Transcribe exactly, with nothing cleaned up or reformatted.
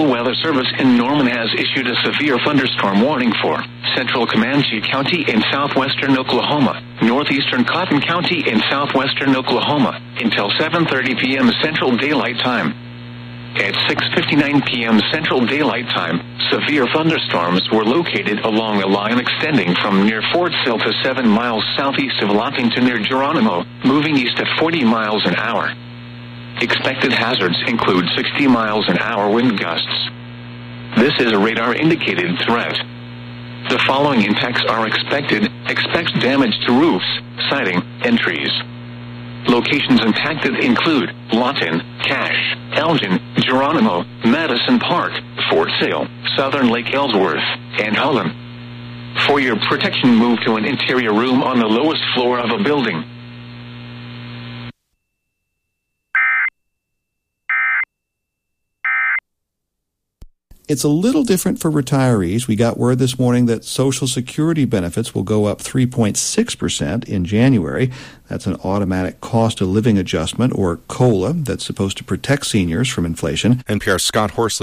National Weather Service in Norman has issued a severe thunderstorm warning for central Comanche County in southwestern Oklahoma, northeastern Cotton County in southwestern Oklahoma, until seven thirty p.m. Central Daylight Time. At six fifty-nine p.m. Central Daylight Time, severe thunderstorms were located along a line extending from near Fordsville to seven miles southeast of Loppington near Geronimo, moving east at forty miles an hour. Expected hazards include sixty miles an hour wind gusts. This is a radar-indicated threat. The following impacts are expected. Expect damage to roofs, siding, and trees. Locations impacted include Lawton, Cache, Elgin, Geronimo, Madison Park, Fort Sale, Southern Lake Ellsworth, and Holland. For your protection, move to an interior room on the lowest floor of a building. It's a little different for retirees. We got word this morning that Social Security benefits will go up three point six percent in January. That's an automatic cost of living adjustment, or COLA, that's supposed to protect seniors from inflation. N P R's Scott Horsley